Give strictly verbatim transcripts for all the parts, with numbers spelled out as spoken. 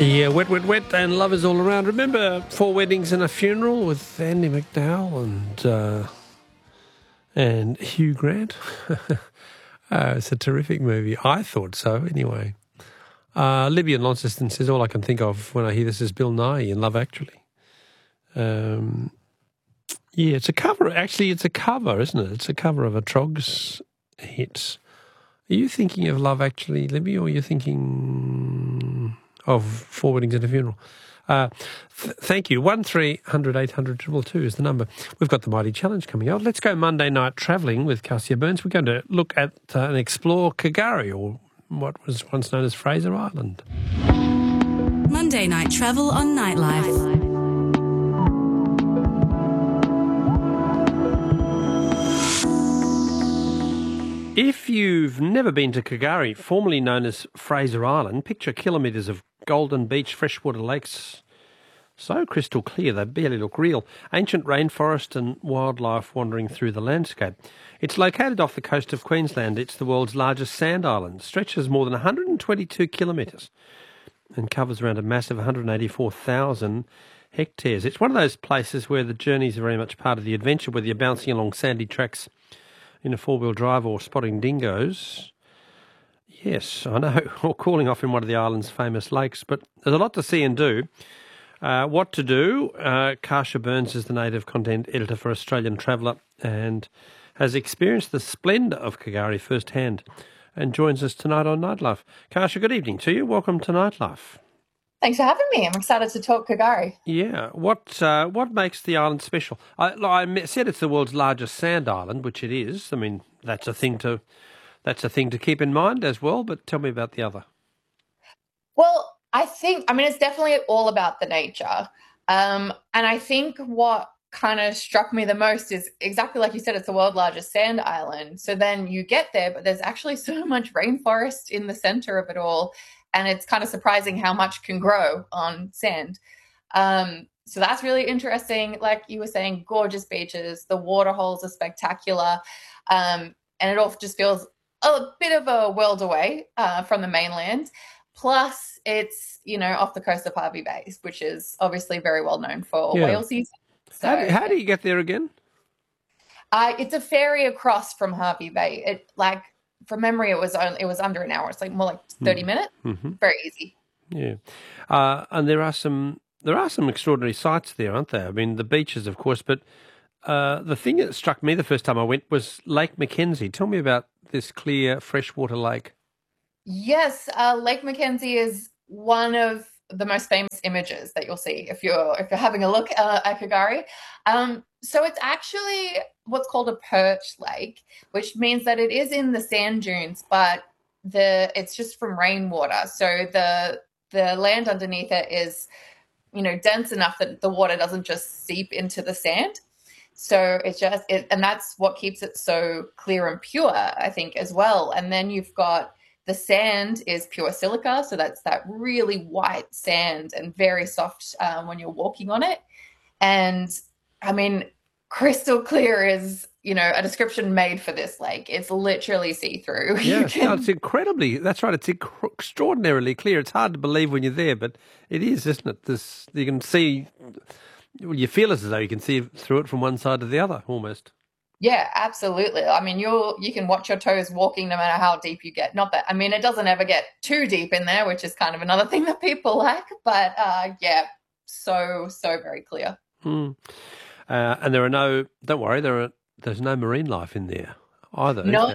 Yeah, Wet, Wet, Wet and Lovers All Around. Remember Four Weddings and a Funeral with Andy McDowell and uh, and Hugh Grant? uh, it's a terrific movie. I thought so, anyway. Uh, Libby in Launceston says, all I can think of when I hear this is Bill Nye in Love Actually. Um, yeah, it's a cover. Actually, it's a cover, isn't it? It's a cover of a Trogs hit. Are you thinking of Love Actually, Libby, or are you thinking of Four Weddings and a Funeral? Uh, th- thank you. one three hundred eight hundred two two two is the number. We've got the Mighty Challenge coming up. Let's go Monday night travelling with Cassia Burns. We're going to look at uh, and explore K'gari, or what was once known as Fraser Island. Monday night travel on Nightlife. If you've never been to K'gari, formerly known as Fraser Island, picture kilometres of golden beach, freshwater lakes, so crystal clear they barely look real, ancient rainforest and wildlife wandering through the landscape. It's located off the coast of Queensland. It's the world's largest sand island, stretches more than one hundred twenty-two kilometres and covers around a massive one hundred eighty-four thousand hectares. It's one of those places where the journeys are very much part of the adventure, whether you're bouncing along sandy tracks in a four-wheel drive or spotting dingoes. Yes, I know, or calling off in one of the island's famous lakes, but there's a lot to see and do. Uh, what to do? Uh, Cassia Burns is the native content editor for Australian Traveller and has experienced the splendour of K'gari firsthand and joins us tonight on Nightlife. Cassia, good evening to you. Welcome to Nightlife. Thanks for having me. I'm excited to talk K'gari. Yeah. What uh, what makes the island special? I, I said it's the world's largest sand island, which it is. I mean, that's a thing to that's a thing to keep in mind as well. But tell me about the other. Well, I think I mean it's definitely all about the nature, um, and I think what kind of struck me the most is exactly like you said. It's the world's largest sand island. So then you get there, but there's actually so much rainforest in the center of it all. And it's kind of surprising how much can grow on sand. Um, so that's really interesting. Like you were saying, gorgeous beaches. The water holes are spectacular. Um, and it all just feels a bit of a world away uh, from the mainland. Plus, it's, you know, off the coast of Hervey Bay, which is obviously very well known for yeah. whale season. So, how, do, how do you get there again? Uh, it's a ferry across from Hervey Bay. It like... From memory, it was only, it was under an hour. It's like more like thirty minutes. Mm-hmm. Very easy. Yeah, uh, and there are some there are some extraordinary sights there, aren't there? I mean, the beaches, of course, but uh, the thing that struck me the first time I went was Lake Mackenzie. Tell me about this clear freshwater lake. Yes, uh, Lake Mackenzie is one of the most famous images that you'll see if you're if you're having a look uh, at K'gari. Um, so it's actually what's called a perch lake, which means that it is in the sand dunes, but the it's just from rainwater. So the the land underneath it is, you know, dense enough that the water doesn't just seep into the sand. So it's just it, and that's what keeps it so clear and pure, I think, as well. And then you've got the sand is pure silica, so that's that really white sand and very soft um, when you're walking on it. And I mean, crystal clear is, you know, a description made for this lake. It's literally see-through. Yeah, can... no, it's incredibly, that's right, it's inc- extraordinarily clear. It's hard to believe when you're there, but it is, isn't it? This, you can see, you feel as though you can see through it from one side to the other, almost. Yeah, absolutely. I mean, you'll you can watch your toes walking no matter how deep you get. Not that, I mean, it doesn't ever get too deep in there, which is kind of another thing that people like. But uh, yeah, so, so very clear. Mm. Uh, and there are no, don't worry, there are there's no marine life in there either. No,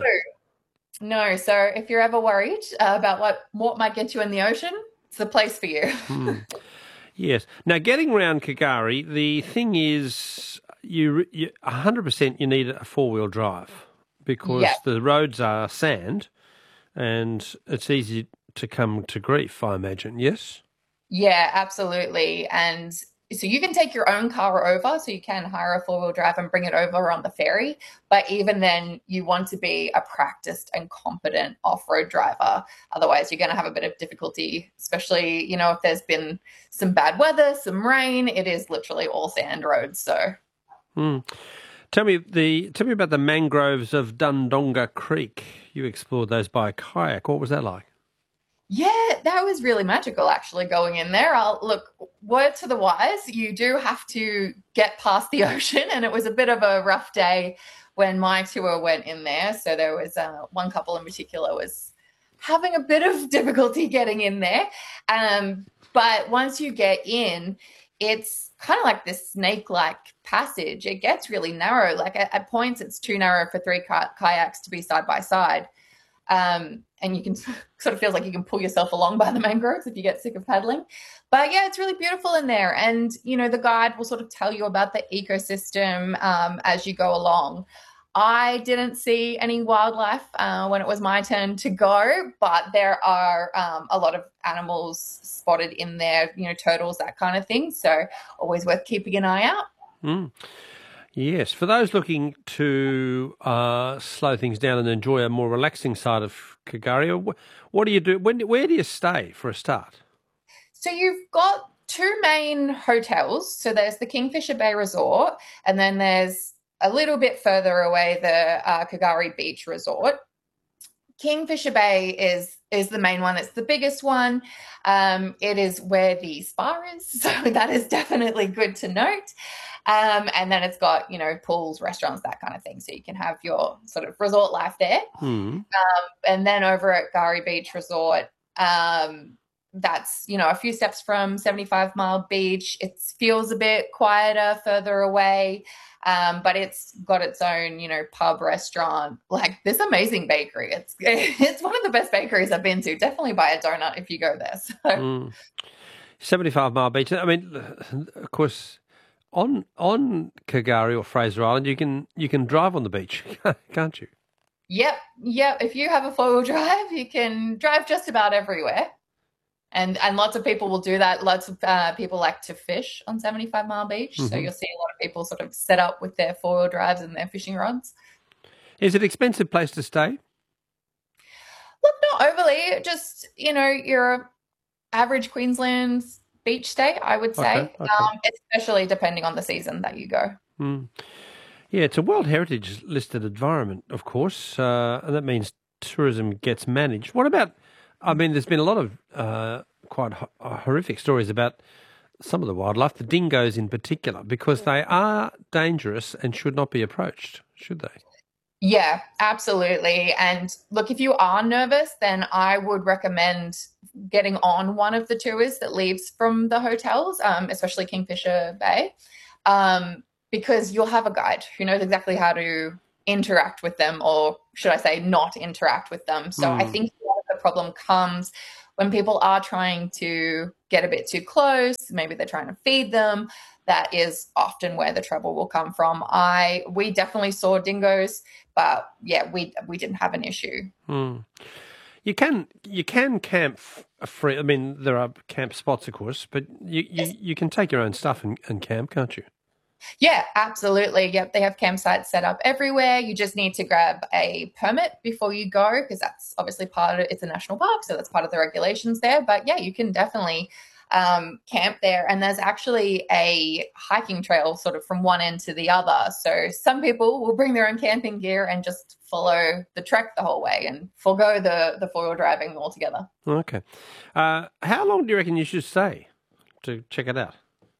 no. So if you're ever worried uh, about what, what might get you in the ocean, it's the place for you. Mm. Yes. Now, getting around K'gari, the thing is, you, you one hundred percent you need a four-wheel drive because yeah. the roads are sand and it's easy to come to grief, I imagine, yes? Yeah, absolutely. And so you can take your own car over, so you can hire a four-wheel drive and bring it over on the ferry. But even then, you want to be a practiced and competent off-road driver. Otherwise, you're going to have a bit of difficulty, especially, you know, if there's been some bad weather, some rain. It is literally all sand roads. So, mm. tell me the tell me about the mangroves of Dundonga Creek. You explored those by kayak. What was that like? Yeah, that was really magical actually going in there. I'll look, word to the wise, you do have to get past the ocean, and it was a bit of a rough day when my tour went in there. So there was uh, one couple in particular was having a bit of difficulty getting in there. Um, but once you get in, it's kind of like this snake-like passage. It gets really narrow. Like at, at points, it's too narrow for three ki- kayaks to be side by side. Um, and you can sort of feels like you can pull yourself along by the mangroves if you get sick of paddling. But yeah, it's really beautiful in there. And, you know, the guide will sort of tell you about the ecosystem um, as you go along. I didn't see any wildlife uh, when it was my turn to go, but there are um, a lot of animals spotted in there, you know, turtles, that kind of thing. So always worth keeping an eye out. Mm. Yes, for those looking to uh, slow things down and enjoy a more relaxing side of Kagari, wh- what do you do? When, where do you stay for a start? So you've got two main hotels. So there's the Kingfisher Bay Resort, and then there's a little bit further away the uh, Kagari Beach Resort. Kingfisher Bay is is the main one. It's the biggest one. Um, it is where the spa is, so that is definitely good to note. Um, and then it's got, you know, pools, restaurants, that kind of thing, so you can have your sort of resort life there. Mm. Um, and then over at Kagari Beach Resort, um, that's, you know, a few steps from seventy-five Mile Beach. It feels a bit quieter further away. Um, but it's got its own, you know, pub, restaurant, like this amazing bakery. It's it's one of the best bakeries I've been to. Definitely buy a donut if you go there. So. Mm. seventy-five Mile Beach. I mean, of course, on on Kagari or Fraser Island, you can you can drive on the beach, can't you? Yep, yep. If you have a four-wheel drive, you can drive just about everywhere. And and lots of people will do that. Lots of uh, people like to fish on seventy-five Mile Beach. Mm-hmm. So you'll see a lot of people sort of set up with their four-wheel drives and their fishing rods. Is it an expensive place to stay? Look, not overly. Just, you know, your average Queensland beach stay, I would say, Okay, okay. Um, especially depending on the season that you go. Mm. Yeah, it's a World Heritage listed environment, of course, uh, and that means tourism gets managed. What about, I mean, there's been a lot of uh, quite ho- horrific stories about some of the wildlife, the dingoes in particular, because they are dangerous and should not be approached, should they? Yeah, absolutely. And look, if you are nervous, then I would recommend getting on one of the tours that leaves from the hotels, um, especially Kingfisher Bay, um, because you'll have a guide who knows exactly how to interact with them, or should I say, not interact with them. So I Mm. think a lot of the problem comes when people are trying to get a bit too close. Maybe they're trying to feed them. That is often where the trouble will come from. I we definitely saw dingoes, but yeah, we we didn't have an issue. Mm. You can you can camp f- free. I mean, there are camp spots, of course, but you, you, Yes. you can take your own stuff and, and camp, can't you? Yeah, absolutely. Yep, they have campsites set up everywhere. You just need to grab a permit before you go, because that's obviously part of it's a national park, so that's part of the regulations there. But yeah, you can definitely um, camp there. And there's actually a hiking trail sort of from one end to the other. So some people will bring their own camping gear and just follow the trek the whole way and forego the the four-wheel driving altogether. Okay. Uh, how long do you reckon you should stay to check it out?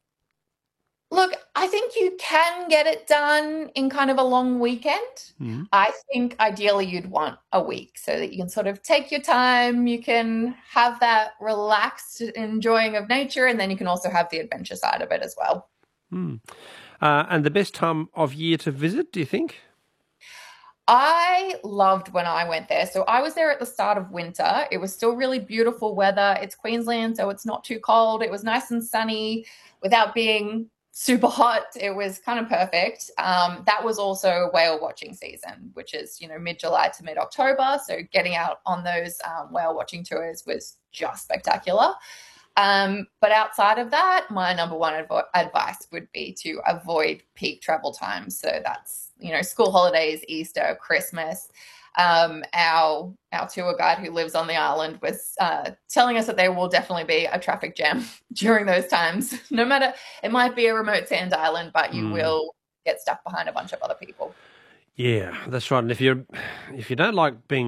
Look, I think you can get it done in kind of a long weekend. Mm. I think ideally you'd want a week so that you can sort of take your time, you can have that relaxed enjoying of nature, and then you can also have the adventure side of it as well. Mm. Uh, and the best time of year to visit, do you think? I loved when I went there. So I was there at the start of winter. It was still really beautiful weather. It's Queensland, so it's not too cold. It was nice and sunny without being super hot. It was kind of perfect. Um, that was also whale watching season, which is, you know, mid-July to mid-October. So getting out on those um, whale watching tours was just spectacular. Um, but outside of that, my number one adv- advice would be to avoid peak travel times. So that's, you know, school holidays, Easter, Christmas. Um, our our tour guide who lives on the island was uh, telling us that there will definitely be a traffic jam during those times. No matter, it might be a remote sand island, but you Mm. will get stuck behind a bunch of other people. Yeah, that's right. And if you're if you don't like being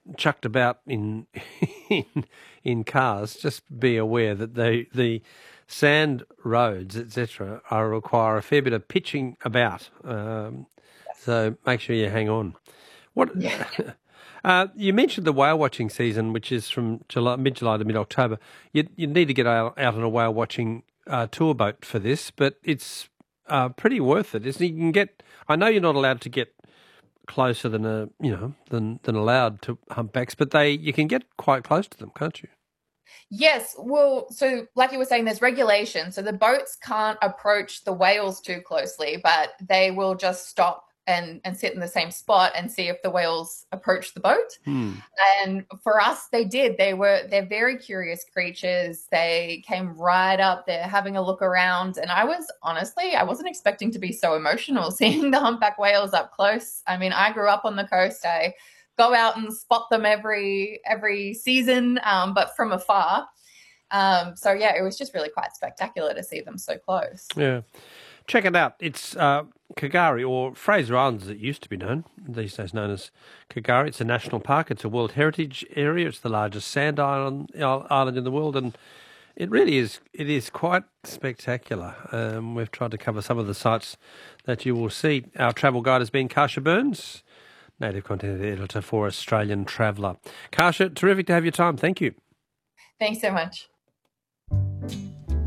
chucked about in in, in cars, just be aware that the the sand roads, et cetera, are require a fair bit of pitching about. Um, so make sure you hang on. What? Yeah. Uh, you mentioned the whale watching season, which is from July, mid-July to mid-October. You you need to get out, out on a whale watching uh, tour boat for this, but it's uh, pretty worth it. Isn't it? You can get. I know you're not allowed to get closer than a you know than than allowed to humpbacks, but they you can get quite close to them, can't you? Yes. Well, so like you were saying, there's regulation. So the boats can't approach the whales too closely, but they will just stop and, and sit in the same spot and see if the whales approach the boat. Hmm. And for us, they did. They were, they're very curious creatures. They came right up there having a look around. And I was honestly, I wasn't expecting to be so emotional seeing the humpback whales up close. I mean, I grew up on the coast. I go out and spot them every every season, um, but from afar. Um, so, yeah, it was just really quite spectacular to see them so close. Yeah. Check it out. It's uh, K'gari, or Fraser Island as it used to be known, these days known as K'gari. It's a national park. It's a World Heritage Area. It's the largest sand island, island in the world, and it really is It is quite spectacular. Um, we've tried to cover some of the sites that you will see. Our travel guide has been Kasia Burns, Native Content Editor for Australian Traveller. Kasia, terrific to have your time. Thank you. Thanks so much.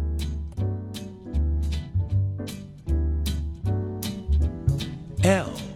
L